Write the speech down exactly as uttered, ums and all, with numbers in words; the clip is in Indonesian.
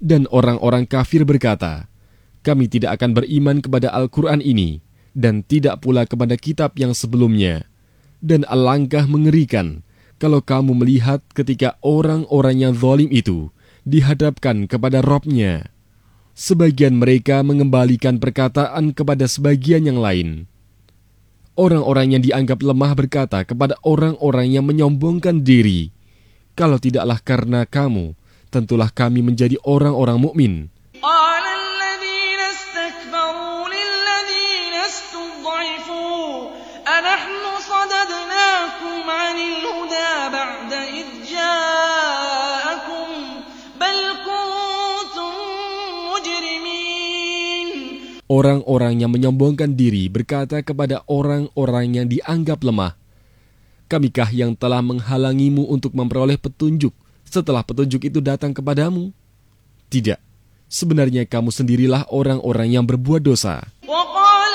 Dan orang-orang kafir berkata, kami tidak akan beriman kepada Al-Quran ini, dan tidak pula kepada kitab yang sebelumnya. Dan alangkah mengerikan kalau kamu melihat ketika orang-orang yang zalim itu dihadapkan kepada Rabb-nya. Sebagian mereka mengembalikan perkataan kepada sebagian yang lain. Orang-orang yang dianggap lemah berkata kepada orang-orang yang menyombongkan diri, kalau tidaklah karena kamu, tentulah kami menjadi orang-orang mukmin. Orang-orang yang menyombongkan diri berkata kepada orang-orang yang dianggap lemah, kamikah yang telah menghalangimu untuk memperoleh petunjuk setelah petunjuk itu datang kepadamu? Tidak, sebenarnya kamu sendirilah orang-orang yang berbuat dosa.